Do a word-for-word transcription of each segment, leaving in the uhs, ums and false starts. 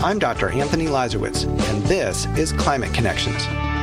I'm Doctor Anthony Lazarowitz, and this is Climate Connections.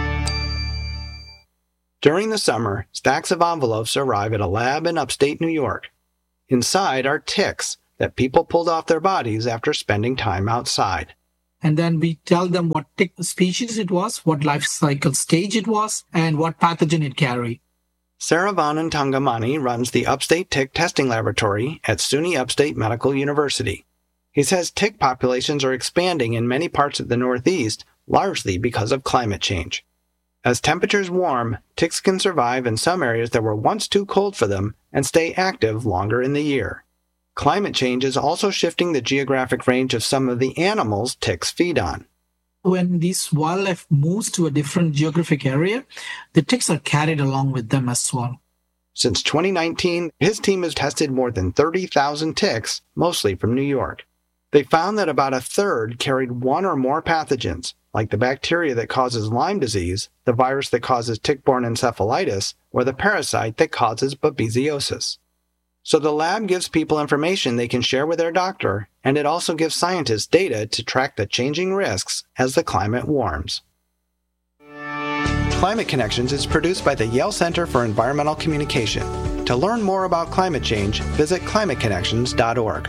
During the summer, stacks of envelopes arrive at a lab in upstate New York. Inside are ticks that people pulled off their bodies after spending time outside. And then we tell them what tick species it was, what life cycle stage it was, and what pathogen it carried. Saravanan Tangamani runs the Upstate Tick Testing Laboratory at SUNY Upstate Medical University. He says tick populations are expanding in many parts of the Northeast, largely because of climate change. As temperatures warm, ticks can survive in some areas that were once too cold for them and stay active longer in the year. Climate change is also shifting the geographic range of some of the animals ticks feed on. When this wildlife moves to a different geographic area, the ticks are carried along with them as well. Since twenty nineteen, his team has tested more than thirty thousand ticks, mostly from New York. They found that about a third carried one or more pathogens, like the bacteria that causes Lyme disease, the virus that causes tick-borne encephalitis, or the parasite that causes babesiosis. So the lab gives people information they can share with their doctor, and it also gives scientists data to track the changing risks as the climate warms. Climate Connections is produced by the Yale Center for Environmental Communication. To learn more about climate change, visit climate connections dot org.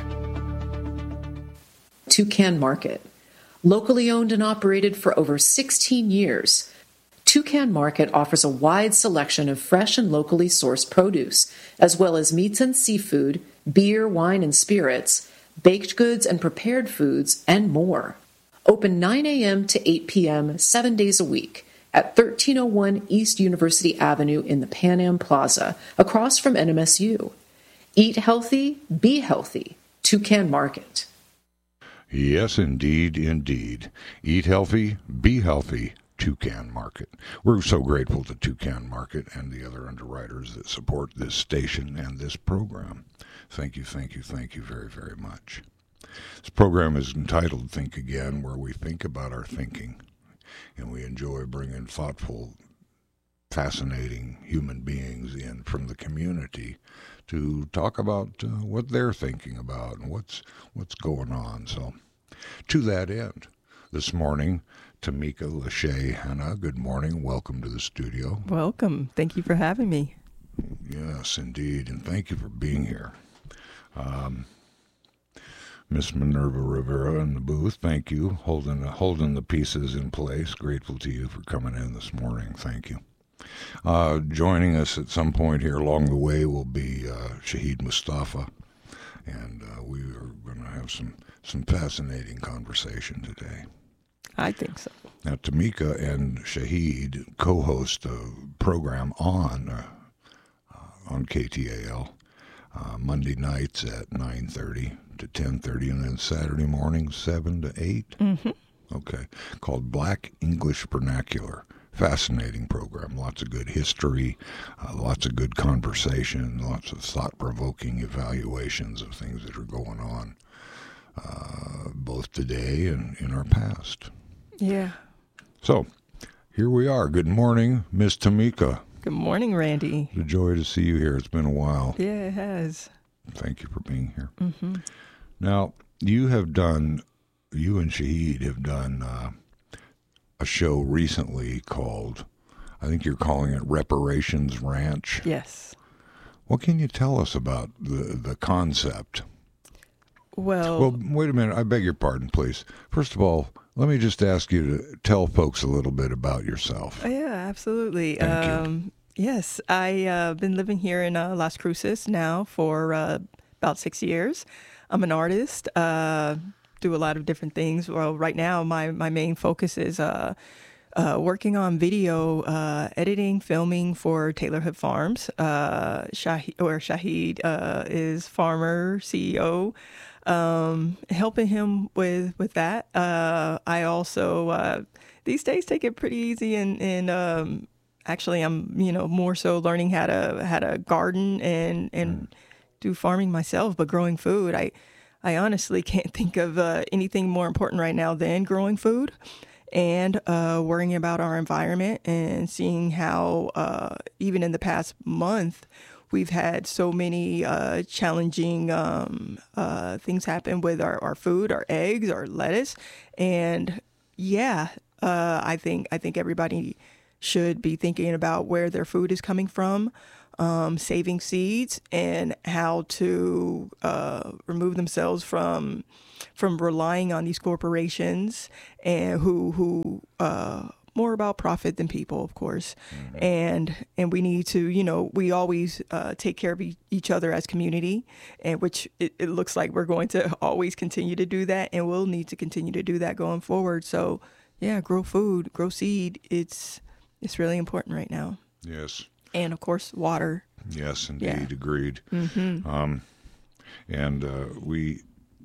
Toucan Market. Locally owned and operated for over sixteen years, Toucan Market offers a wide selection of fresh and locally sourced produce, as well as meats and seafood, beer, wine, and spirits, baked goods and prepared foods, and more. Open nine a.m. to eight p.m. seven days a week at thirteen oh one East University Avenue in the Pan Am Plaza, across from N M S U. Eat healthy, be healthy. Toucan Market. Yes, indeed, indeed. Eat healthy, be healthy. Toucan Market. We're so grateful to Toucan Market and the other underwriters that support this station and this program. Thank you, thank you, thank you very, very much. This program is entitled Think Again, where we think about our thinking, and we enjoy bringing thoughtful, fascinating human beings in from the community to talk about uh, what they're thinking about and what's what's going on. So, to that end, this morning, Tamika Lachey Hanna, good morning. Welcome to the studio. Welcome. Thank you for having me. Yes, indeed, and thank you for being here. Um, Miss Minerva Rivera in the booth, thank you, holding holding the pieces in place. Grateful to you for coming in this morning. Thank you. Uh, joining us at some point here along the way will be uh, Shahid Mustafa, and uh, we are going to have some, some fascinating conversation today. I think so. Now, Tamika and Shahid co-host a program on uh, uh, on K T A L uh, Monday nights at nine thirty to ten thirty, and then Saturday mornings seven to eight. Mm-hmm. Okay, called Black English Vernacular. Fascinating program. Lots of good history, uh, lots of good conversation, lots of thought-provoking evaluations of things that are going on, uh, both today and in our past. Yeah. So, here we are. Good morning, Miss Tamika. Good morning, Randy. It's a joy to see you here. It's been a while. Yeah, it has. Thank you for being here. Mm-hmm. Now, you have done, you and Shahid have done uh, a show recently called, I think you're calling it Reparations Ranch. Yes. What can you tell us about the, the concept? Well, Well, wait a minute. I beg your pardon, please. First of all, let me just ask you to tell folks a little bit about yourself. yeah, absolutely. Thank you. Um, yes, I've uh, been living here in uh, Las Cruces now for uh, about six years. I'm an artist, uh, do a lot of different things. Well, right now, my, my main focus is uh, uh, working on video uh, editing, filming for Taylor Hood Farms. Uh, Shahid, or Shahid uh, is farmer, C E O. Um, helping him with, with that. Uh, I also, uh, these days take it pretty easy and, and, um, actually I'm, you know, more so learning how to, how to garden and, and mm. do farming myself, but growing food. I, I honestly can't think of, uh, anything more important right now than growing food and, uh, worrying about our environment and seeing how, uh, even in the past month, we've had so many uh, challenging um, uh, things happen with our, our food, our eggs, our lettuce, and yeah, uh, I think I think everybody should be thinking about where their food is coming from, um, saving seeds, and how to uh, remove themselves from from relying on these corporations and who who. Uh, more about profit than people, of course. Mm-hmm. And and we need to, you know, we always uh, take care of e- each other as community, and which it, it looks like we're going to always continue to do that, and we'll need to continue to do that going forward. So, yeah, grow food, grow seed. It's it's really important right now. Yes. And, of course, water. Yes, indeed. Yeah. Agreed. Mm-hmm. Um, and uh, we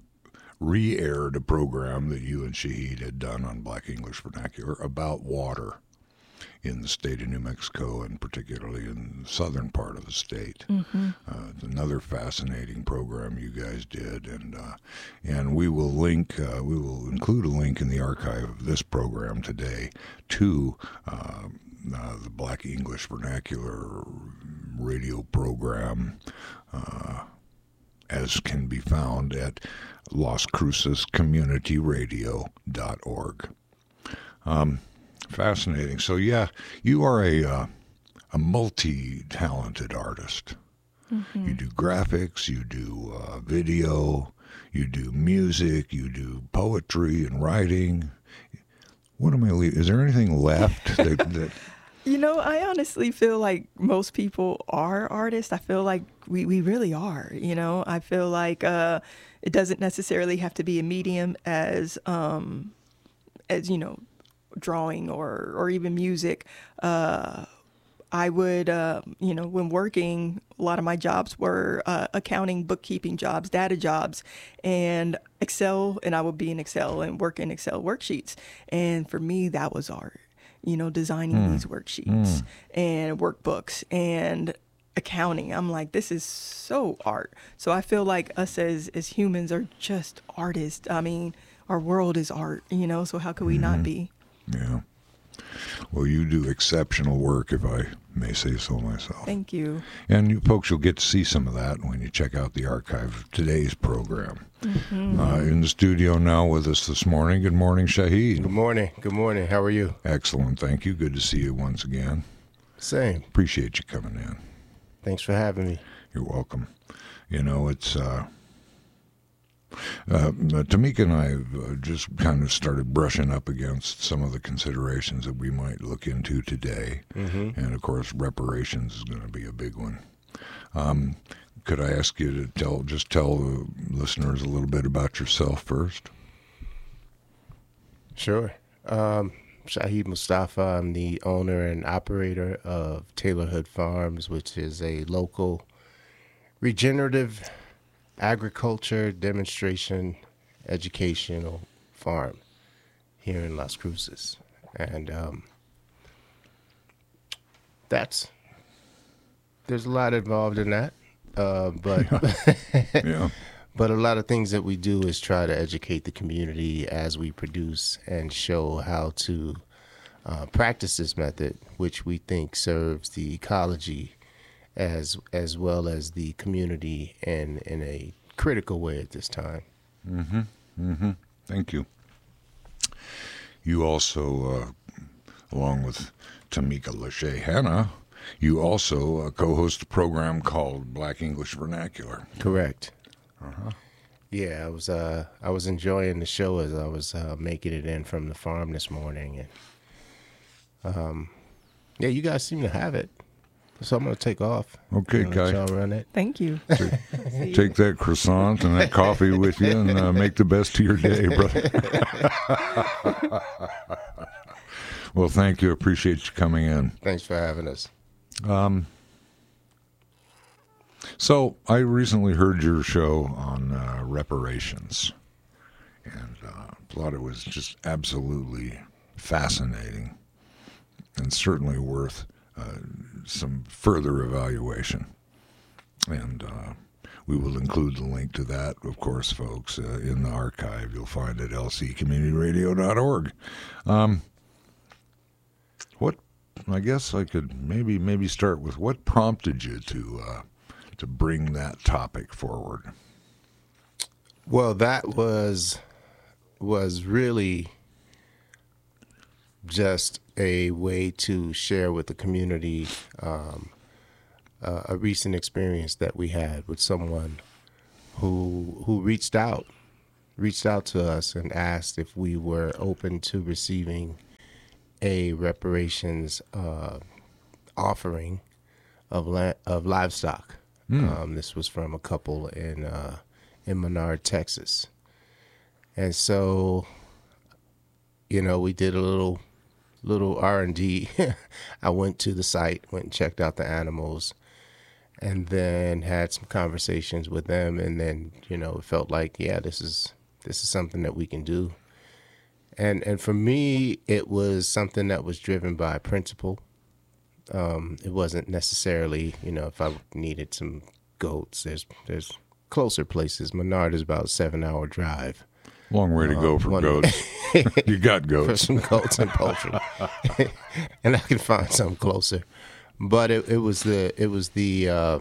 re-aired a program that you and Shahid had done on Black English Vernacular about water in the state of New Mexico, and particularly in the southern part of the state. Mm-hmm. Uh, it's another fascinating program you guys did, and uh, and we will link, uh, we will include a link in the archive of this program today to uh, uh, the Black English Vernacular radio program, uh, as can be found at Las Cruces Community Radio dot org. Um, fascinating. So yeah, you are a uh, a multi-talented artist. Mm-hmm. You do graphics, you do uh, video, you do music, you do poetry and writing. What am I leaving? Is there anything left that, that You know, I honestly feel like most people are artists. I feel like we, we really are, you know. I feel like uh, it doesn't necessarily have to be a medium as, um, as you know, drawing or, or even music. Uh, I would, uh, you know, when working, a lot of my jobs were uh, accounting, bookkeeping jobs, data jobs, and Excel, and I would be in Excel and work in Excel worksheets. And for me, that was art. You know, designing mm. these worksheets mm. and workbooks and accounting. I'm like, this is so art. So I feel like us as, as humans are just artists. I mean, our world is art, you know, so how could we mm. not be? Yeah. Well, you do exceptional work, if I may say so myself. Thank you. And you folks will get to see some of that when you check out the archive of today's program. Mm-hmm. Uh, in the studio now with us this morning. Good morning, Shahid. Good morning. Good morning. How are you? Excellent. Thank you. Good to see you once again. Same. Appreciate you coming in. Thanks for having me. You're welcome. You know, it's... Uh, Uh, Tamika and I have uh, just kind of started brushing up against some of the considerations that we might look into today. Mm-hmm. And, of course, reparations is going to be a big one. Um, could I ask you to tell, just tell the listeners a little bit about yourself first? Sure. Um, Shahid Mustafa. I'm the owner and operator of Taylorhood Farms, which is a local regenerative agriculture demonstration educational farm here in Las Cruces. And um, that's, there's a lot involved in that. Uh, but, yeah. but a lot of things that we do is try to educate the community as we produce and show how to uh, practice this method, which we think serves the ecology as as well as the community in in a critical way at this time. Mm-hmm. Mm-hmm. Thank you. You also, uh, along with Tamika Lachey Hanna, you also uh, co-host a program called Black English Vernacular. Correct. Uh-huh. Yeah, I was uh, I was enjoying the show as I was uh, making it in from the farm this morning, and um, yeah, you guys seem to have it. So I'm going to take off. Okay, Kai. Y'all run it. Thank you. Take, take that croissant and that coffee with you and uh, make the best of your day, brother. Well, thank you. Appreciate you coming in. Thanks for having us. Um. So I recently heard your show on uh, reparations, and uh, thought it was just absolutely fascinating and certainly worth uh, some further evaluation. And uh, we will include the link to that, of course, folks, uh, in the archive. You'll find it at L C community radio dot org. Um, what, I guess I could maybe maybe start with what prompted you to uh, to bring that topic forward? Well, that was was really just a way to share with the community um, uh, a recent experience that we had with someone who who reached out, reached out to us and asked if we were open to receiving a reparations uh, offering of la- of livestock. Mm. Um, this was from a couple in uh, in Menard, Texas, and so, you know, we did a little little R and D. I went to the site, went and checked out the animals, and then had some conversations with them, and then, you know, it felt like, yeah, this is this is something that we can do. And and for me, it was something that was driven by principle. Um, it wasn't necessarily, you know, if I needed some goats, there's there's closer places. Menard is about a seven hour drive. Long way to go um, for one, goats. You got goats. For some goats and poultry. And I can find some closer. But it, it was the it was the uh,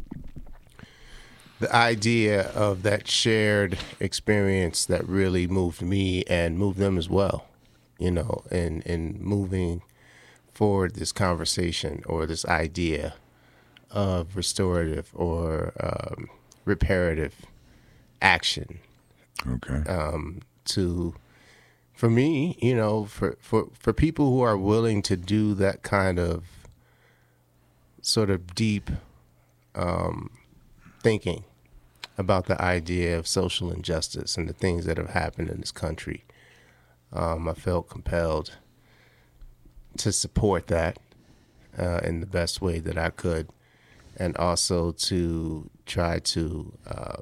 the idea of that shared experience that really moved me and moved them as well, you know, in, in moving forward this conversation or this idea of restorative or um, reparative action. Okay. Um, to, for me, you know, for, for, for people who are willing to do that kind of sort of deep um, thinking about the idea of social injustice and the things that have happened in this country, um, I felt compelled to support that uh, in the best way that I could, and also to try to um,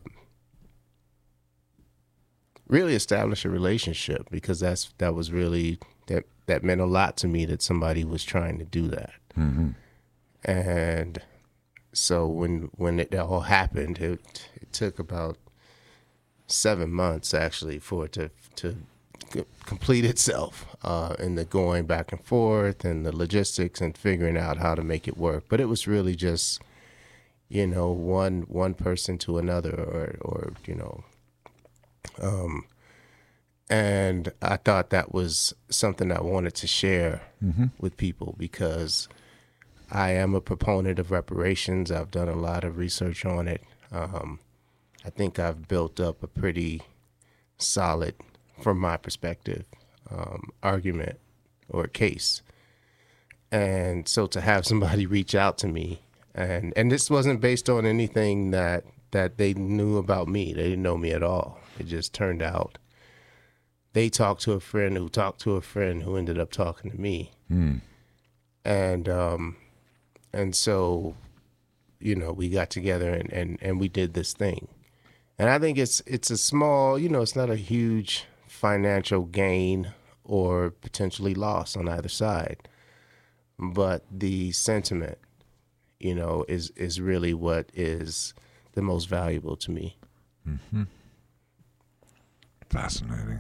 really establish a relationship, because that's that was really that that meant a lot to me, that somebody was trying to do that. Mm-hmm. And so when when it all happened, it it took about seven months actually for it to to complete itself, uh, in the going back and forth and the logistics and figuring out how to make it work. But it was really just, you know, one one person to another, or or you know, um, and I thought that was something I wanted to share mm-hmm. with people, because I am a proponent of reparations. I've done a lot of research on it. Um, I think I've built up a pretty solid, from my perspective, um, argument or case. And so to have somebody reach out to me, and, and this wasn't based on anything that, that they knew about me. They didn't know me at all. It just turned out they talked to a friend who talked to a friend who ended up talking to me. Mm. And, um, and so, you know, we got together and, and, and we did this thing. And I think it's it's a small, you know, it's not a huge financial gain or potentially loss on either side. But the sentiment, you know, is, is really what is the most valuable to me. Mm-hmm. Fascinating.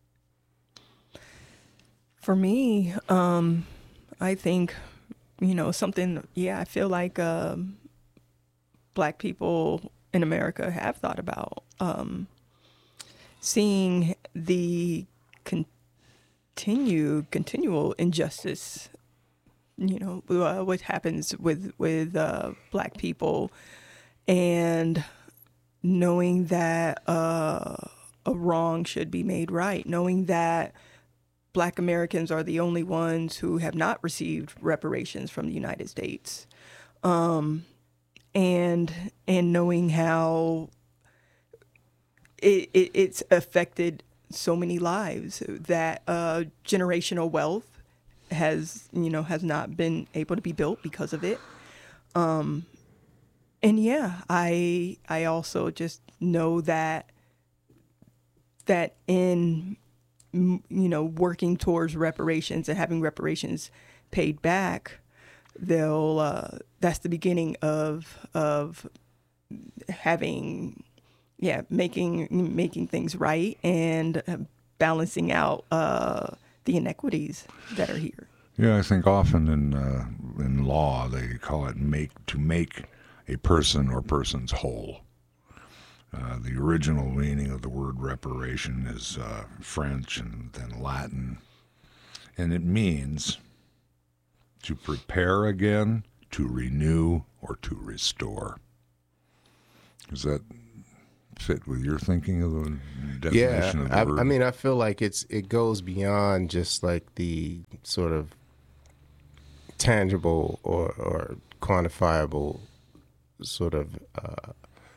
For me, um, I think, you know, something, yeah, I feel like um, Black people in America have thought about um, seeing the continued, continual injustice, you know, uh, what happens with, with uh, Black people, and knowing that uh, a wrong should be made right, knowing that Black Americans are the only ones who have not received reparations from the United States. Um, and and knowing how it, it it's affected so many lives, that uh, generational wealth has, you know, has not been able to be built because of it. Um, and yeah, I I also just know that that in, you know, working towards reparations and having reparations paid back, they'll uh, that's the beginning of of having, yeah, making making things right and uh, balancing out uh, the inequities that are here. Yeah, I think often in uh, in law they call it make to make a person or persons whole. Uh, the original meaning of the word reparation is uh, French and then Latin, and it means to prepare again, to renew, or to restore. Does that fit with your thinking of the definition yeah, of the I, word? I mean, I feel like it's it goes beyond just like the sort of tangible or, or quantifiable sort of uh,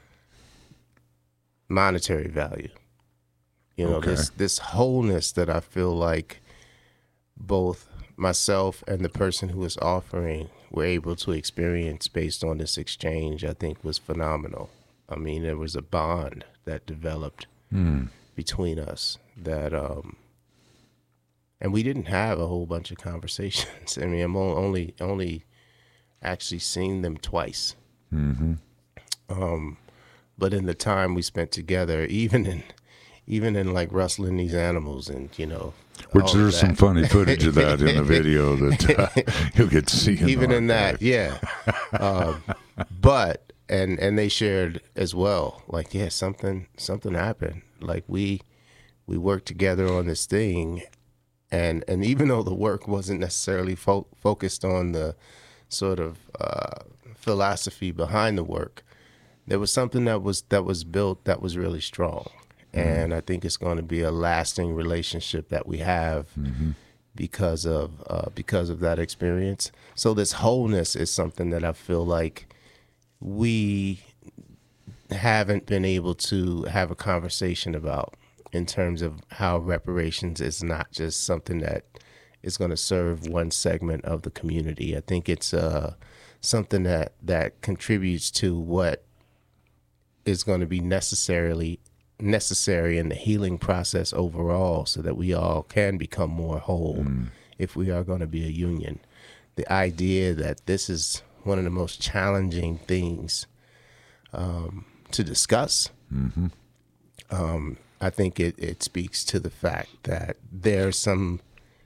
monetary value. You know, Okay. this this wholeness that I feel like both myself and the person who was offering were able to experience based on this exchange, I think was phenomenal. I mean, there was a bond that developed Hmm. between us that, um, and we didn't have a whole bunch of conversations. I mean, I'm o- only only actually seen them twice. Mm-hmm. Um, but in the time we spent together, even in even in like rustling these animals and, you know, Which all of there's some that. funny footage of that in the video that uh, you'll get to see. In even the in that, archive. yeah. um, but and and they shared as well, like, yeah, something something happened. Like we we worked together on this thing, and and even though the work wasn't necessarily fo- focused on the sort of uh, philosophy behind the work, there was something that was that was built that was really strong. And I think it's going to be a lasting relationship that we have Mm-hmm. because of uh, because of that experience. So this wholeness is something that I feel like we haven't been able to have a conversation about, in terms of how reparations is not just something that is going to serve one segment of the community. I think it's uh, something that that contributes to what is going to be necessarily necessary in the healing process overall, so that we all can become more whole if we are going to be a union. The idea that this is one of the most challenging things um, to discuss, Mm-hmm. um, I think it, it speaks to the fact that there's some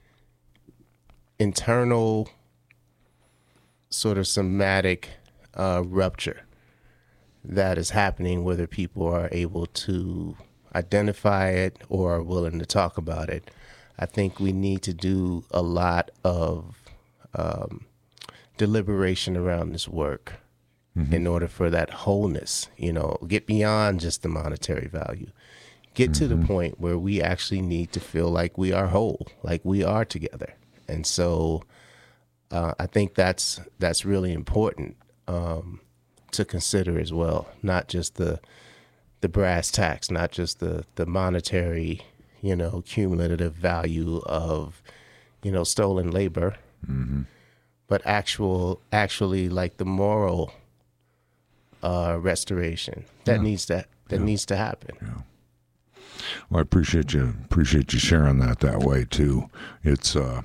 internal sort of somatic uh, rupture that is happening, whether people are able to identify it or are willing to talk about it. I think we need to do a lot of um, deliberation around this work Mm-hmm. in order for that wholeness, you know, get beyond just the monetary value, get to the point where we actually need to feel like we are whole, like we are together. And so uh, I think that's that's really important um, to consider as well, not just the the brass tacks, not just the the monetary, you know, cumulative value of, you know, stolen labor, Mm-hmm. but actual actually like the moral uh, restoration that Yeah. needs to that Yeah. needs to happen. Well, I appreciate you appreciate you sharing that that way too. It's uh,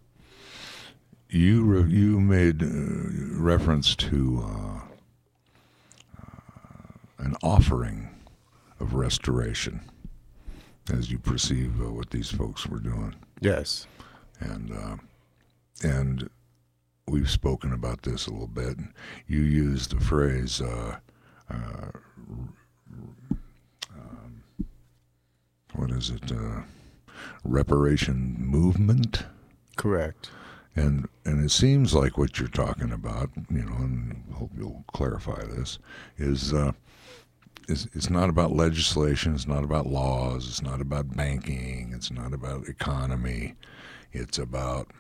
you re- you made uh, reference to uh, uh, an offering of restoration as you perceive uh, what these folks were doing, Yes. and uh, and we've spoken about this a little bit. You used the phrase. Uh, uh, What is it? Uh, reparation movement, Correct. and and it seems like what you're talking about, you know, and hope you'll clarify this, is uh, is it's not about legislation, it's not about laws, it's not about banking, it's not about economy, it's about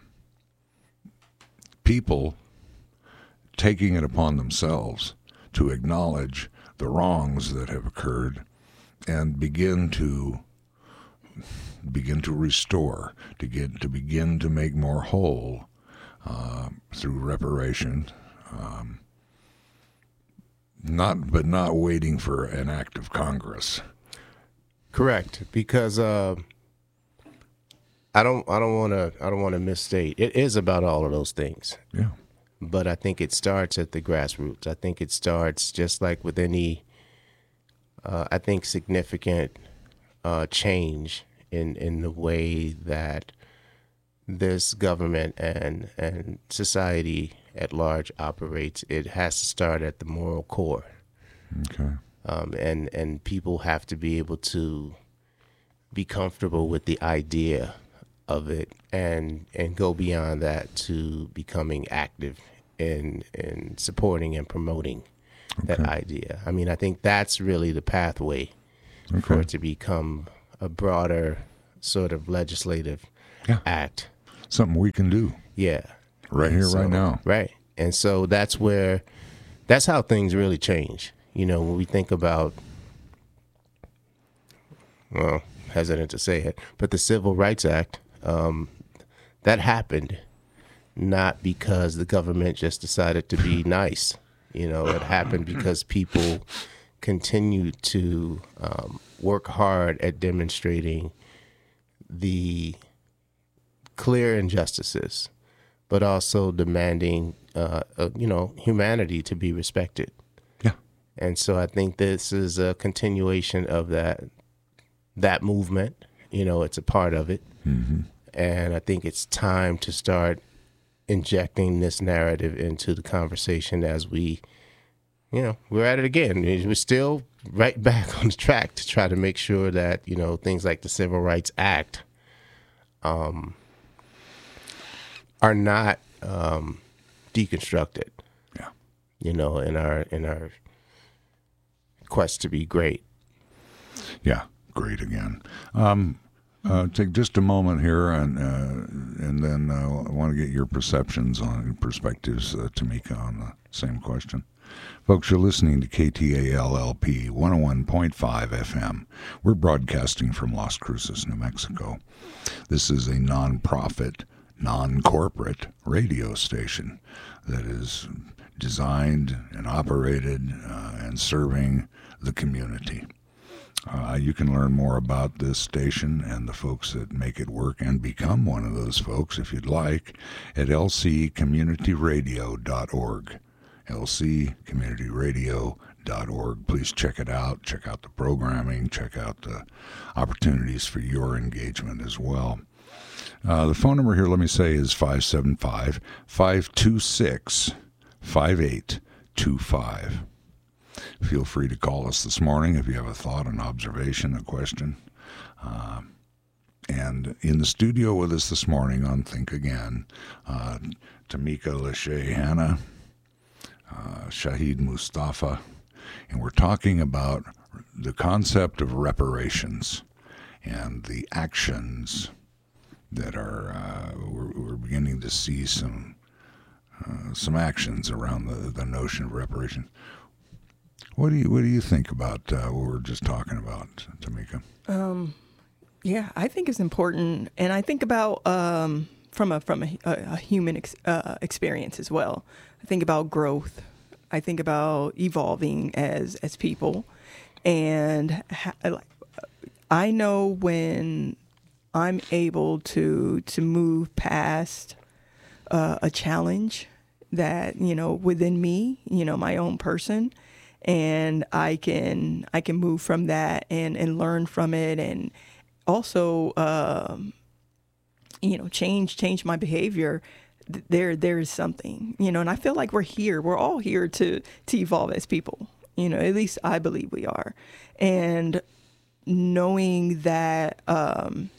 people taking it upon themselves to acknowledge the wrongs that have occurred and begin to begin to restore, to get to begin to make more whole uh, through reparation, um, not but not waiting for an act of Congress. Correct. Because uh, I don't I don't want to I don't want to misstate. It is about all of those things. Yeah, But I think it starts at the grassroots. I think it starts just like with any, uh, I think, significant uh, change in, in the way that this government and, and society at large operates, it has to start at the moral core. Okay. Um, and, and people have to be able to be comfortable with the idea of it and and go beyond that to becoming active in in supporting and promoting okay. that idea. I mean, I think that's really the pathway okay. for it to become a broader sort of legislative yeah. act. Something we can do. Yeah. Right here, so, right now. Right. And so that's where, that's how things really change. You know, when we think about, well, hesitant to say it, but the Civil Rights Act, um, that happened not because the government just decided to be nice. You know, it happened because people continued to um, work hard at demonstrating the clear injustices, but also demanding, uh, uh, you know, humanity to be respected. Yeah. And so I think this is a continuation of that that movement. You know, it's a part of it. Mm-hmm. And I think it's time to start injecting this narrative into the conversation as we, you know, we're at it again. We're still right back on the track to try to make sure that, you know, things like the Civil Rights Act um, are not um, deconstructed. Yeah. You know, in our in our quest to be great. Yeah, great again. Um, uh, take just a moment here, and uh, and then uh, I want to get your perceptions on perspectives, uh, Tamika, on the same question. Folks, you're listening to K T A L L P one oh one point five F M. We're broadcasting from Las Cruces, New Mexico. This is a nonprofit, non-corporate radio station that is designed and operated uh, and serving the community. Uh, you can learn more about this station and the folks that make it work and become one of those folks, if you'd like, at L C community radio dot org. L C community radio dot org. Please check it out. Check out the programming. Check out the opportunities for your engagement as well. Uh, the phone number here, let me say, is five seven five, five two six, five eight two five. Feel free to call us this morning if you have a thought, an observation, a question. Uh, and in the studio with us this morning on Think Again, uh, Tamika Lachey Hanna, uh, Shahid Mustafa, and we're talking about the concept of reparations and the actions that are, uh, we're, we're beginning to see some uh, some actions around the, the notion of reparations. What do you what do you think about uh, what we're just talking about, Tamika? Um, yeah, I think it's important, and I think about um, from a from a, a human ex, uh, experience as well. I think about growth. I think about evolving as as people, and ha- I know when I'm able to to move past uh, a challenge that, you know, within me, you know, my own person. And I can I can move from that and, and learn from it, and also um, you know change change my behavior. There there is something, you know, and I feel like we're here. We're all here to to evolve as people. You know, at least I believe we are. And knowing that um,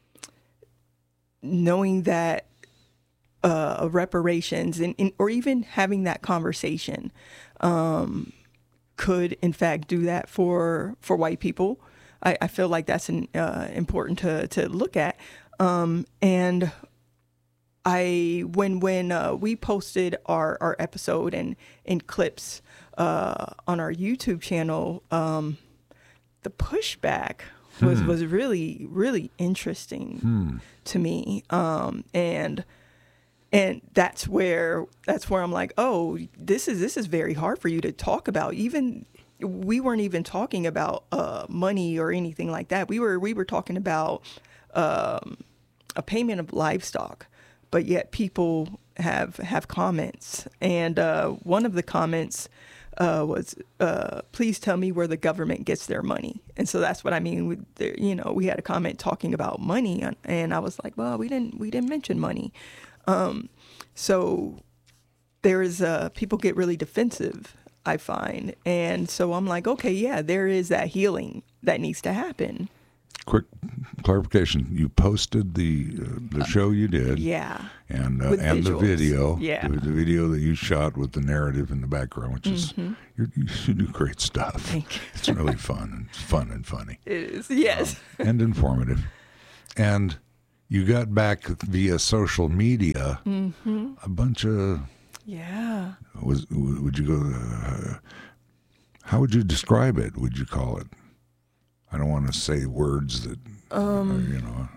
knowing that uh, reparations and, and or even having that conversation. Um, could in fact do that for for white people. I, I feel like that's an, uh, important to to look at. Um, and I when when uh, we posted our, our episode and in clips uh, on our YouTube channel, um, the pushback was, hmm. was really really interesting hmm. to me. Um, and And that's where that's where I'm like, oh, this is this is very hard for you to talk about. Even we weren't even talking about uh, money or anything like that. We were we were talking about um, a payment of livestock, but yet people have have comments. And uh, one of the comments uh, was, uh, "Please tell me where the government gets their money." And so that's what I mean. With the, you know, we had a comment talking about money, and I was like, well, we didn't we didn't mention money. Um, so there is uh, people get really defensive, I find. And so I'm like, okay, yeah, there is that healing that needs to happen. Quick clarification: you posted the uh, the show you did, yeah, and uh, With and the visuals. video, Yeah. the, the video that you shot with the narrative in the background, which is Mhm. you're, you you do great stuff. Thank you. It's really fun and fun and funny. It is, yes. Um, and informative. And you got back via social media Mm-hmm. a bunch of Yeah. was would you go? Uh, how would you describe it? Would you call it? I don't want to say words that Um, uh, you know.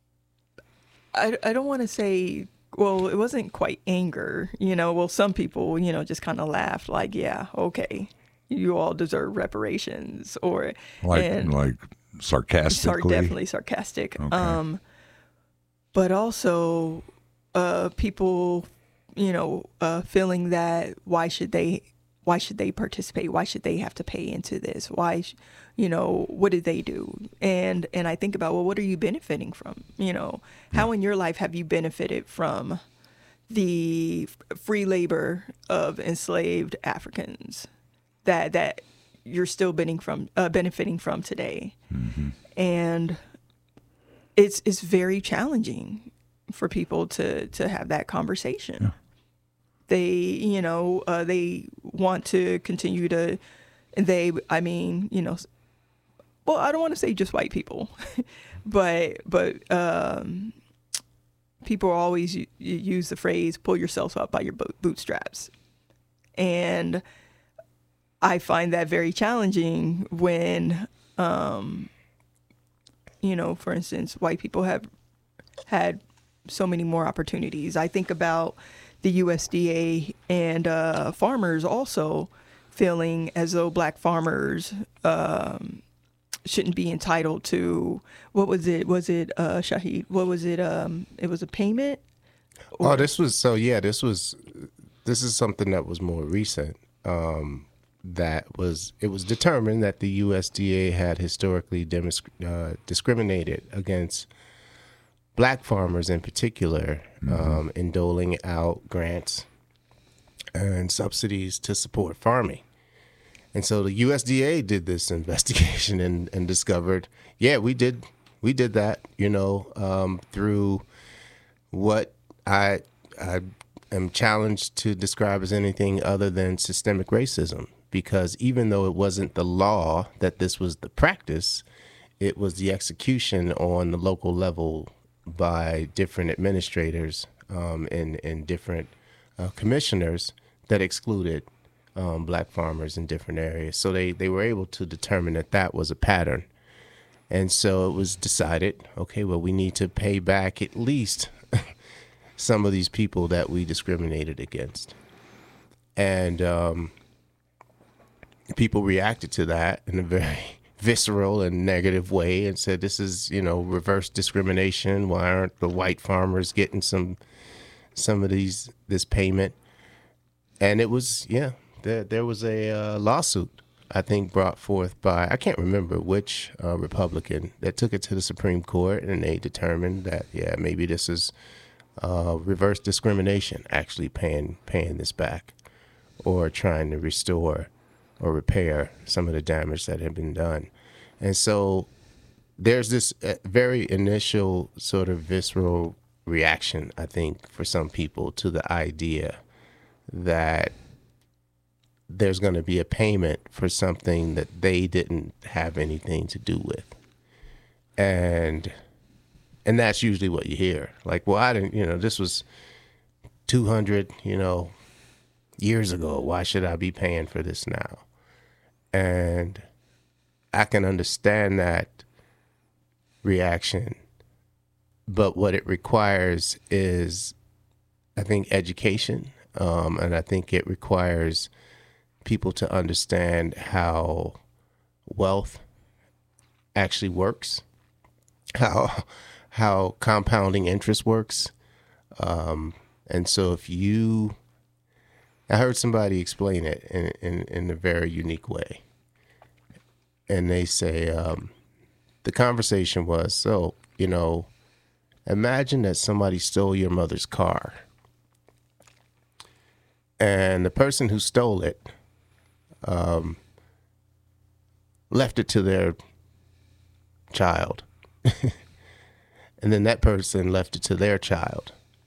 I, I don't want to say, well, it wasn't quite anger, you know. Well, some people, you know, just kind of laughed like, yeah, okay, you all deserve reparations, or Like and like sar- sarcastically. definitely sarcastic. Okay. Um, but also, uh, people, you know, uh, feeling that why should they, why should they participate? Why should they have to pay into this? Why, sh- you know, what did they do? And and I think about, well, what are you benefiting from? You know, how in your life have you benefited from the f- free labor of enslaved Africans that that you're still benefiting from uh, benefiting from today? Mm-hmm. And it's it's very challenging for people to to have that conversation. Yeah. They, you know, uh, they want to continue to. They, I mean, you know, well, I don't want to say just white people, but but um, people always u- use the phrase "pull yourself up by your bo- bootstraps," and I find that very challenging when, um, you know, for instance, white people have had so many more opportunities. I think about the U S D A and uh, farmers also feeling as though black farmers um, shouldn't be entitled to, what was it? Was it, uh, Shahid? What was it? Um, it was a payment? Oh, this was, so yeah, this was, this is something that was more recent. Um, that was, it was determined that the U S D A had historically demis- uh, discriminated against black farmers in particular, Mm-hmm. um, in doling out grants and subsidies to support farming. And so the U S D A did this investigation and, and discovered, yeah, we did we did that, you know, um, through what I I am challenged to describe as anything other than systemic racism. Because even though it wasn't the law that this was the practice, it was the execution on the local level by different administrators um, and, and different uh, commissioners that excluded um, black farmers in different areas. So they, they were able to determine that that was a pattern. And so it was decided, okay, well, we need to pay back at least some of these people that we discriminated against. And um, people reacted to that in a very visceral and negative way and said, this is, you know, reverse discrimination. Why aren't the white farmers getting some some of these this payment? And it was, yeah, there, there was a uh, lawsuit, I think, brought forth by, I can't remember which uh, Republican, that took it to the Supreme Court, and they determined that, yeah, maybe this is uh, reverse discrimination, actually paying paying this back or trying to restore or repair some of the damage that had been done. And so there's this uh, very initial sort of visceral reaction, I think, for some people to the idea that there's going to be a payment for something that they didn't have anything to do with. And and that's usually what you hear. Like, well, I didn't, you know, this was two hundred, you know, years ago. Why should I be paying for this now? And I can understand that reaction. But what it requires is, I think, education. Um, and I think it requires people to understand how wealth actually works, how how compounding interest works. Um, and so if you, I heard somebody explain it in, in, in a very unique way. And they say, um, the conversation was, so, you know, imagine that somebody stole your mother's car. and the person who stole it um, left it to their child. And then that person left it to their child.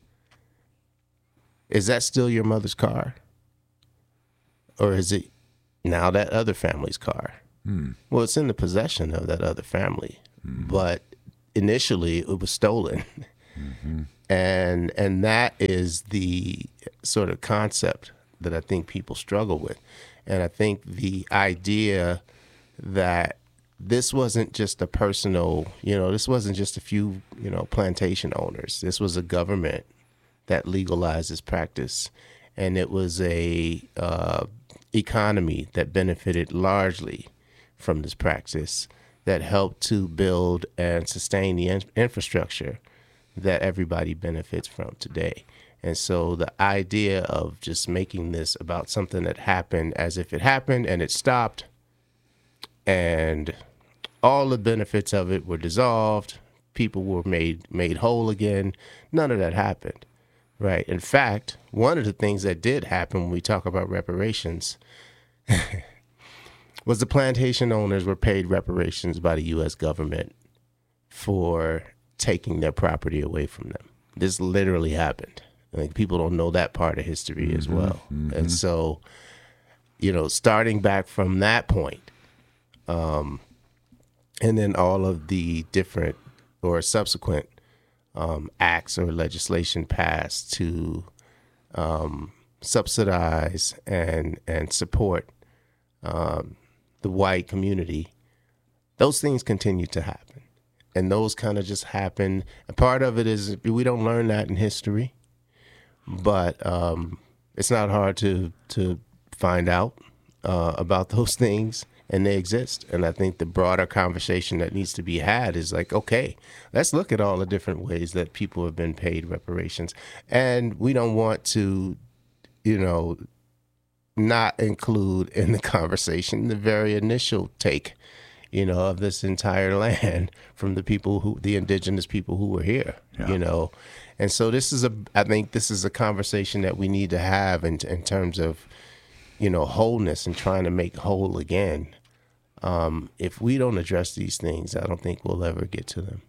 Is that still your mother's car? Or is it now that other family's car? Hmm. Well, it's in the possession of that other family, Mm-hmm. but initially it was stolen. Mm-hmm. And and that is the sort of concept that I think people struggle with. And I think the idea that this wasn't just a personal, you know, this wasn't just a few, you know, plantation owners. This was a government that legalized this practice. And it was a uh, economy that benefited largely from this practice that helped to build and sustain the in- infrastructure that everybody benefits from today. And so the idea of just making this about something that happened as if it happened and it stopped and all the benefits of it were dissolved, people were made made whole again, none of that happened, right? In fact, one of the things that did happen when we talk about reparations was the plantation owners were paid reparations by the U S government for taking their property away from them. This literally happened. I think people don't know that part of history as well. Mm-hmm. And so, you know, starting back from that point, um, and then all of the different or subsequent um, acts or legislation passed to um, subsidize and and support um, the white community, those things continue to happen. And those kind of just happen. And part of it is we don't learn that in history, but um, it's not hard to to find out uh, about those things, and they exist. And I think the broader conversation that needs to be had is like, okay, let's look at all the different ways that people have been paid reparations. And we don't want to, you know, not include in the conversation the very initial take, you know, of this entire land from the people who, the indigenous people who were here, Yeah. you know. And so this is a, I think this is a conversation that we need to have in, in terms of, you know, wholeness and trying to make whole again. Um, if we don't address these things, I don't think we'll ever get to them.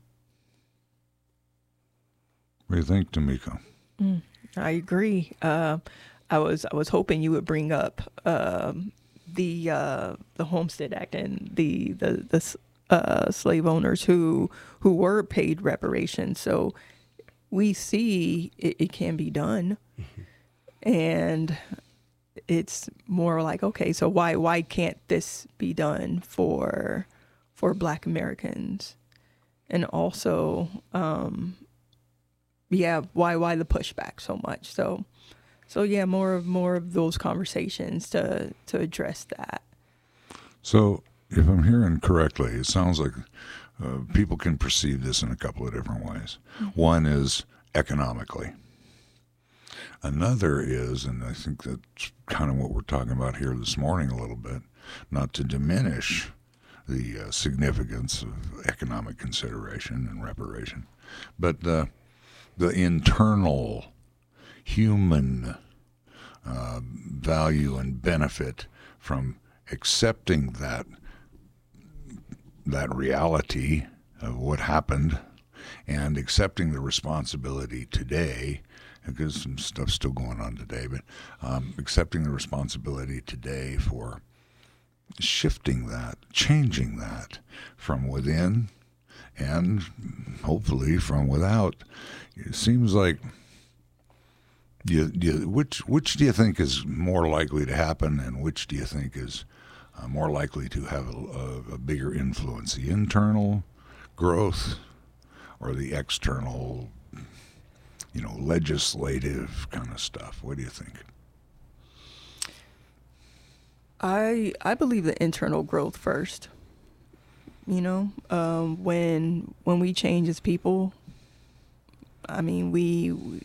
What do you think, Tamika? Mm, I agree. Uh, I was I was hoping you would bring up um, the uh, the Homestead Act and the the the uh, slave owners who who were paid reparations. So we see it, it can be done, mm-hmm. and it's more like, okay, so why why can't this be done for for Black Americans, and also, um, yeah, why why the pushback so much? So. So yeah, more of more of those conversations to to address that. So, if I'm hearing correctly, it sounds like uh, people can perceive this in a couple of different ways. Mm-hmm. One is economically. Another is, and I think that's kind of what we're talking about here this morning a little bit, not to diminish the uh, significance of economic consideration and reparation, but the the internal human uh, value and benefit from accepting that that reality of what happened and accepting the responsibility today, because some stuff's still going on today, but um, accepting the responsibility today for shifting that, changing that from within and hopefully from without. It seems like You, you, which which do you think is more likely to happen, and which do you think is uh, more likely to have a, a, a bigger influence, the internal growth or the external, you know, legislative kind of stuff? What do you think? I I believe the internal growth first. You know, um, when when we change as people, I mean, we. we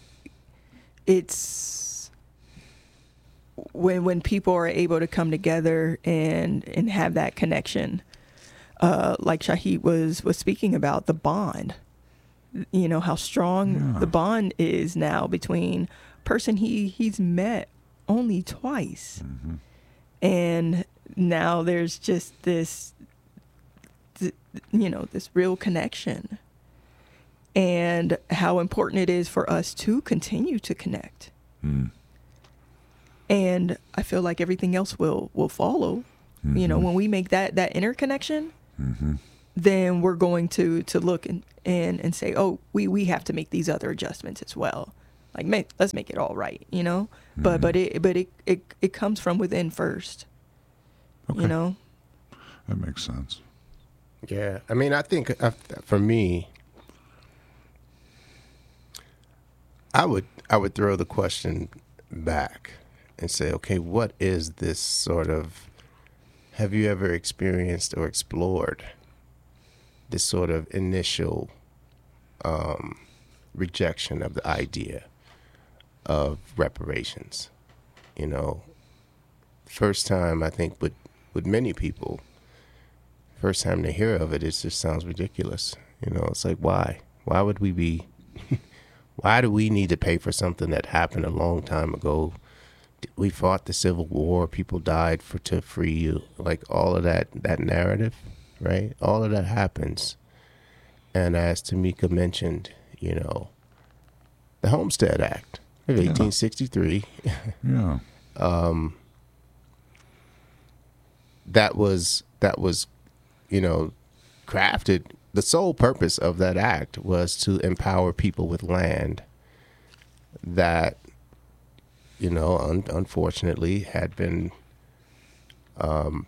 It's when when people are able to come together and and have that connection, uh, like Shahid was was speaking about, the bond. You know how strong yeah. the bond is now between person he he's met only twice. Mm-hmm. And now there's just this, th- you know, this real connection, and how important it is for us to continue to connect. Mm. And I feel like everything else will, will follow. Mm-hmm. You know, when we make that, that interconnection, mm-hmm. then we're going to, to look and, and, and say, oh, we, we have to make these other adjustments as well. Like, make, let's make it all right, you know? Mm-hmm. But but it but it, it, it comes from within first, okay. you know? That makes sense. Yeah. I mean, I think uh, for me, I would I would throw the question back and say, okay, what is this sort of, have you ever experienced or explored this sort of initial um, rejection of the idea of reparations? You know, first time I think with, with many people, first time they hear of it, it just sounds ridiculous. You know, it's like, why? Why would we be, why do we need to pay for something that happened a long time ago? We fought the Civil War, people died for to free you, like all of that, that narrative, right? All of that happens. And as Tamika mentioned, you know, the Homestead Act of yeah. eighteen sixty-three. Yeah. um, that was, that was, you know, crafted. The sole purpose of that act was to empower people with land that, you know, un- unfortunately had been um,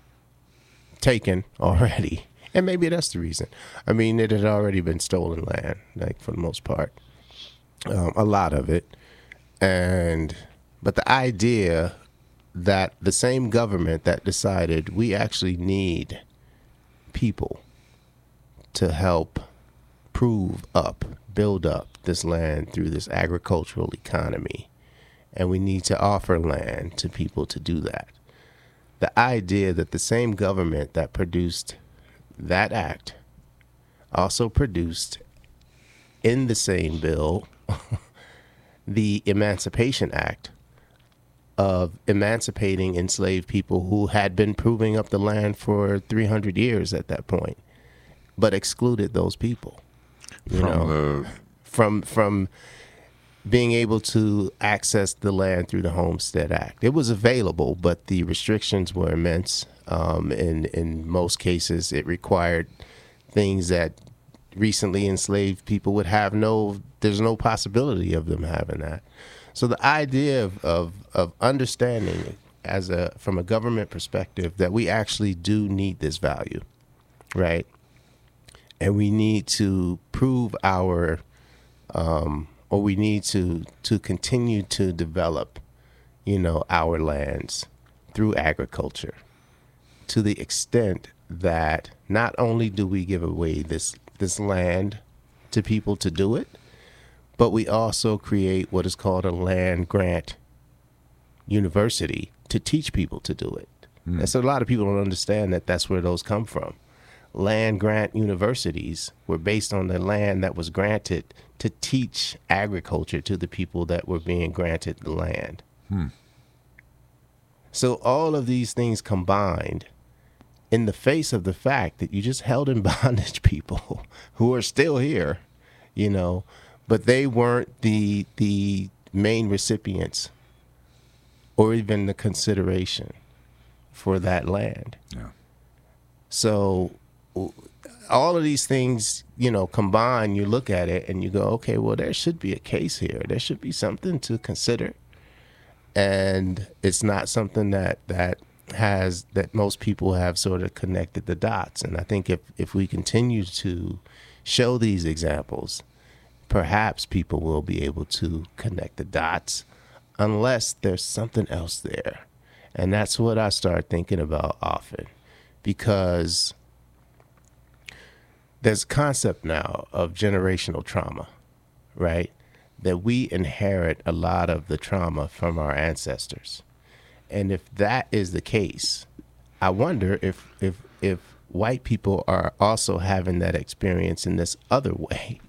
taken already. And maybe that's the reason. I mean, it had already been stolen land, like for the most part, um, a lot of it. And, but the idea that the same government that decided we actually need people to help prove up, build up this land through this agricultural economy, and we need to offer land to people to do that. The idea that the same government that produced that act also produced in the same bill the Emancipation Act of emancipating enslaved people who had been proving up the land for three hundred years at that point, but excluded those people, you from know, the... from from being able to access the land through the Homestead Act. It was available, but the restrictions were immense. Um, in in most cases, it required things that recently enslaved people would have no. There's no possibility of them having that. So the idea of of, of understanding as a from a government perspective that we actually do need this value, right? And we need to prove our, um, or we need to to continue to develop, you know, our lands through agriculture, to the extent that not only do we give away this this land to people to do it, but we also create what is called a land grant university to teach people to do it. Mm. And so a lot of people don't understand that that's where those come from. Land grant universities were based on the land that was granted to teach agriculture to the people that were being granted the land. Hmm. So all of these things combined in the face of the fact that you just held in bondage people who are still here, you know, but they weren't the the main recipients or even the consideration for that land. Yeah. So all of these things, you know, combined, you look at it and you go, okay, well, there should be a case here. There should be something to consider. And it's not something that, that has, that most people have sort of connected the dots. And I think if, if we continue to show these examples, perhaps people will be able to connect the dots unless there's something else there. And that's what I start thinking about often, because there's a concept now of generational trauma, right? That we inherit a lot of the trauma from our ancestors. And if that is the case, I wonder if if if white people are also having that experience in this other way,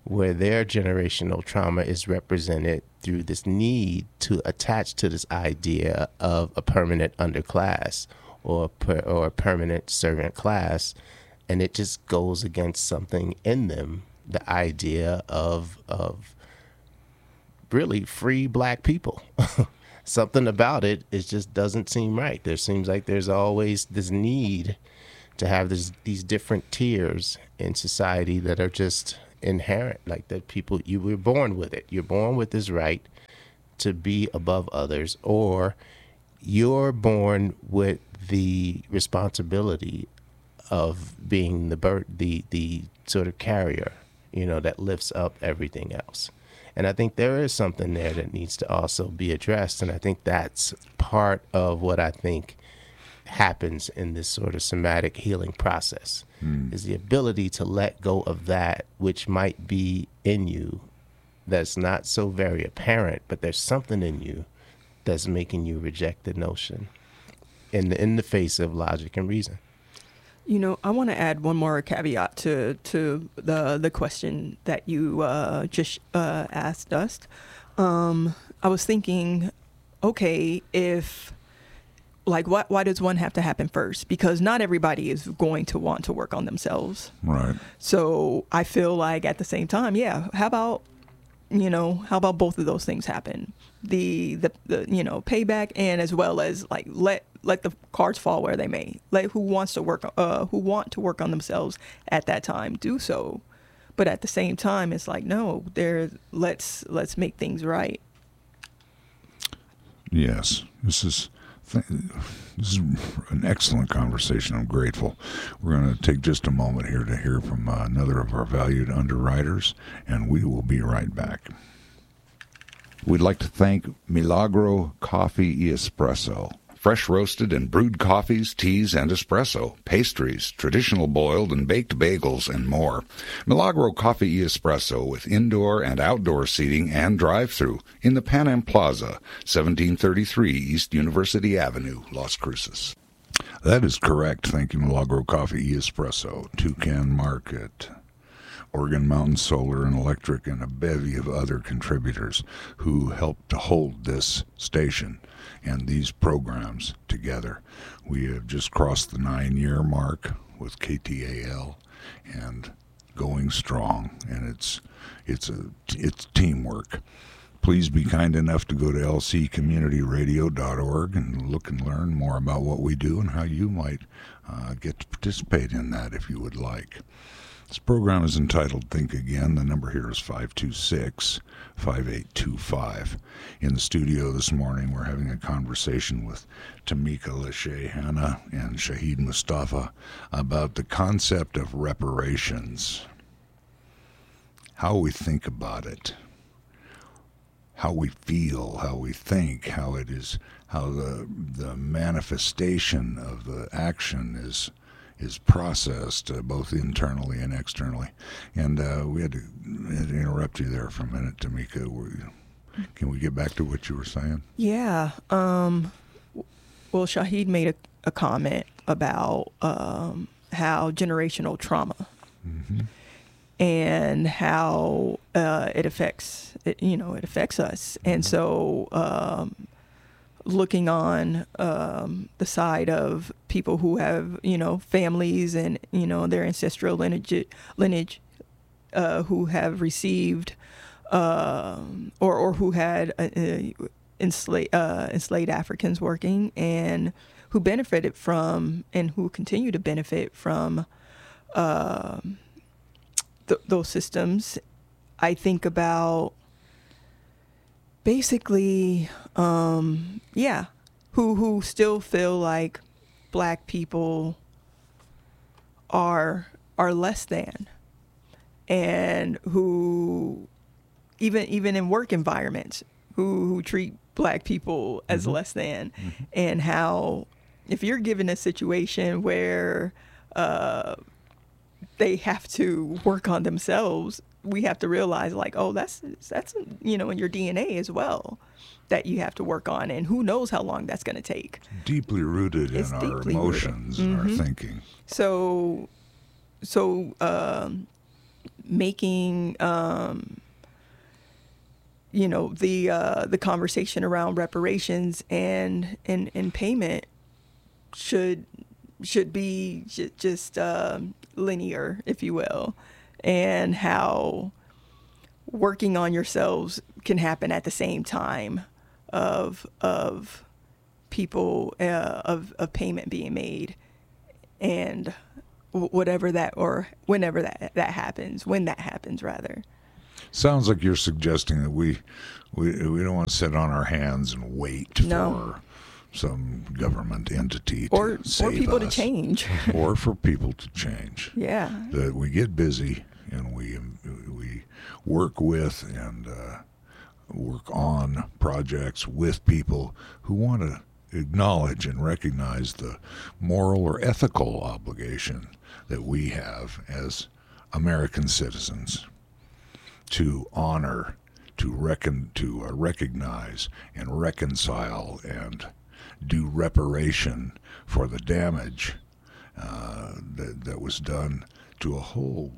where their generational trauma is represented through this need to attach to this idea of a permanent underclass or per, or a permanent servant class, and it just goes against something in them, the idea of of really free black people. Something about it, it just doesn't seem right. There seems like there's always this need to have this, these different tiers in society that are just inherent, like that people, you were born with it. You're born with this right to be above others, or you're born with the responsibility of being the bird, the the sort of carrier, you know, that lifts up everything else. And I think there is something there that needs to also be addressed. And I think that's part of what I think happens in this sort of somatic healing process, mm. is the ability to let go of that which might be in you that's not so very apparent, but there's something in you that's making you reject the notion in the, in the face of logic and reason. You know, I want to add one more caveat to to the the question that you uh, just uh, asked us. Um, I was thinking, okay, if like, why why does one have to happen first? Because not everybody is going to want to work on themselves. Right. So I feel like at the same time, yeah. How about you know, how about both of those things happen? The, the, the, you know, payback, and as well as like let let the cards fall where they may. Let who wants to work, uh, who want to work on themselves at that time, do so. But at the same time, it's like, no, there. Let's let's make things right. Yes, this is this is an excellent conversation. I'm grateful. We're going to take just a moment here to hear from uh, another of our valued underwriters, and we will be right back. We'd like to thank Milagro Coffee y Espresso. Fresh roasted and brewed coffees, teas, and espresso, pastries, traditional boiled and baked bagels, and more. Milagro Coffee y Espresso with indoor and outdoor seating and drive-thru in the Pan Am Plaza, seventeen thirty-three East University Avenue, Las Cruces. That is correct. Thank you, Milagro Coffee y Espresso, Toucan Market, Oregon Mountain Solar and Electric, and a bevy of other contributors who helped to hold this station and these programs together. We have just crossed the nine-year mark with K T A L and going strong, and it's it's a it's teamwork. Please be kind enough to go to L C community radio dot org and look and learn more about what we do and how you might uh, get to participate in that if you would like. This program is entitled Think Again. The number here is five two six, five eight two five. In the studio this morning, we're having a conversation with Tamika Lachey Hanna and Shahid Mustafa about the concept of reparations, how we think about it, how we feel, how we think, how it is, how the the manifestation of the action is is processed uh, both internally and externally. And uh, we had to, had to interrupt you there for a minute, Tamika. Were you, can we get back to what you were saying? Yeah. Um, well, Shahid made a, a comment about um, how generational trauma mm-hmm. and how uh, it affects, it, you know, it affects us. Mm-hmm. And so um, looking on um, the side of people who have, you know, families and, you know, their ancestral lineage, lineage uh, who have received uh, or, or who had uh, enslaved, uh, enslaved Africans working and who benefited from and who continue to benefit from uh, th- those systems. I think about basically, um, yeah, who who still feel like Black people are are less than, and who even even in work environments who who treat Black people as mm-hmm. less than, mm-hmm. and how if you're given a situation where uh, they have to work on themselves, we have to realize like, oh, that's that's you know in your D N A as well that you have to work on, and who knows how long that's going to take. Deeply rooted it's in deeply our emotions and mm-hmm. our thinking. So, so um, making, um, you know, the uh, the conversation around reparations and and, and payment should should be j- just um, linear, if you will, and how working on yourselves can happen at the same time of of people uh, of of payment being made, and whatever that or whenever that that happens, when that happens rather. Sounds like you're suggesting that we we we don't want to sit on our hands and wait No. for some government entity to Or save or people us. to change. Or for people to change. Yeah. That we get busy and we we work with and uh, work on projects with people who want to acknowledge and recognize the moral or ethical obligation that we have as American citizens to honor, to reckon, to uh, recognize and reconcile and do reparation for the damage uh, that, that was done to a whole,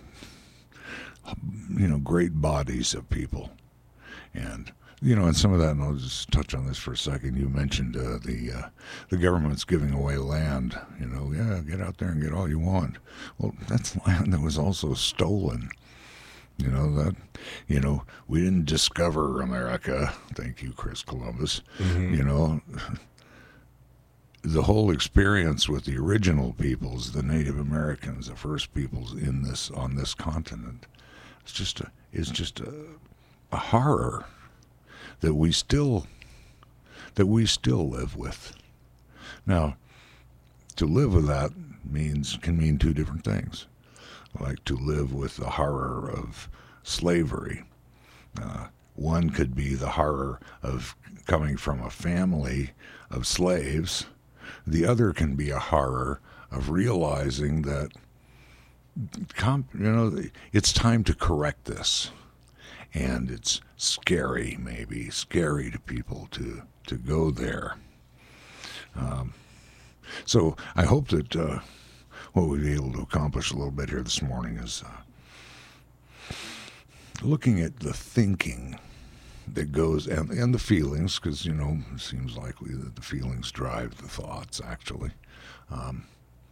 you know, great bodies of people. And, you know, and some of that, and I'll just touch on this for a second. You mentioned uh, the uh, the government's giving away land. You know, yeah, get out there and get all you want. Well, that's land that was also stolen. You know, that, you know, we didn't discover America. Thank you, Chris Columbus. Mm-hmm. You know, the whole experience with the original peoples, the Native Americans, the first peoples in this, on this continent, it's just a, it's just a, a horror that we still, that we still live with. Now, to live with that means, can mean two different things. Like to live with the horror of slavery. Uh, one could be the horror of coming from a family of slaves. The other can be a horror of realizing that, you know, it's time to correct this. And it's scary, maybe, scary to people to, to go there. Um, so I hope that uh, what we'll be able to accomplish a little bit here this morning is uh, looking at the thinking that goes, and, and the feelings, because, you know, it seems likely that the feelings drive the thoughts, actually. Um,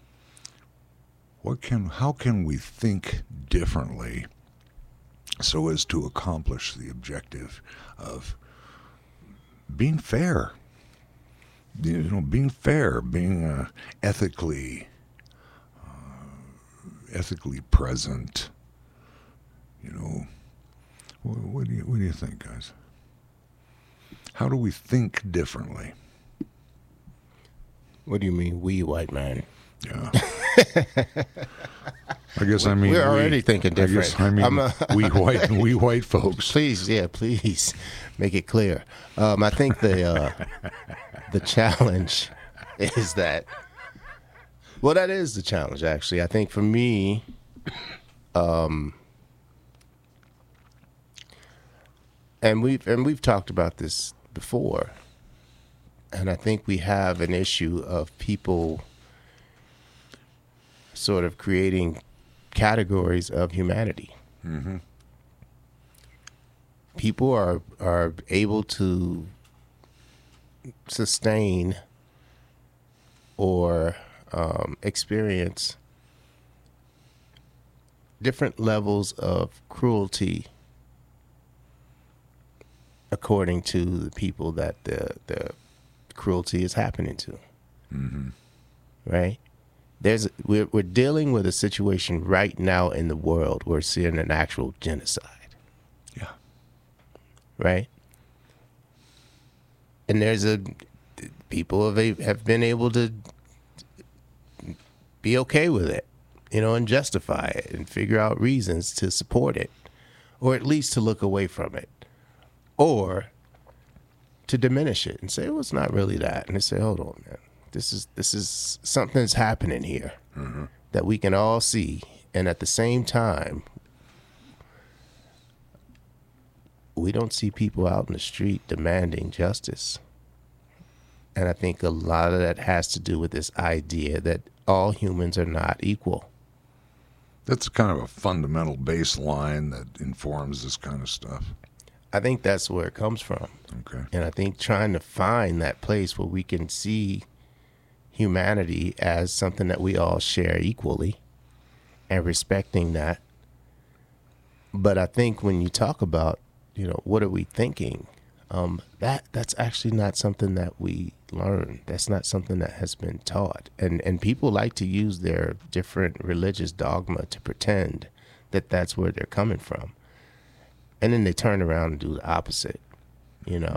what can, how can we think differently so as to accomplish the objective of being fair? You know, being fair, being uh, ethically, uh, ethically present. You know, what, what do you what do you think, guys? How do we think differently? What do you mean, we white man? Yeah. I guess I mean we're already we, thinking different. I guess I mean a, we white we white folks. Please, yeah, please make it clear. Um, I think the uh, the challenge is that. Well, that is the challenge. Actually, I think for me, um, and we've and we've talked about this before, and I think we have an issue of people sort of creating categories of humanity. Mm-hmm. People are are able to sustain or um, experience different levels of cruelty according to the people that the the cruelty is happening to. Mm-hmm. Right? There's we're we're dealing with a situation right now in the world where we're seeing an actual genocide. Yeah. Right? And there's a people have have been able to be okay with it, you know, and justify it and figure out reasons to support it, or at least to look away from it, or to diminish it and say, well, it's not really that, and they say, hold on, man. This is this is something that's happening here mm-hmm. that we can all see, and at the same time, we don't see people out in the street demanding justice. And I think a lot of that has to do with this idea that all humans are not equal. That's kind of a fundamental baseline that informs this kind of stuff. I think that's where it comes from. Okay. And I think trying to find that place where we can see humanity as something that we all share equally and respecting that. But I think when you talk about, you know, what are we thinking? Um, that that's actually not something that we learn. That's not something that has been taught. And and people like to use their different religious dogma to pretend that that's where they're coming from. And then they turn around and do the opposite, you know.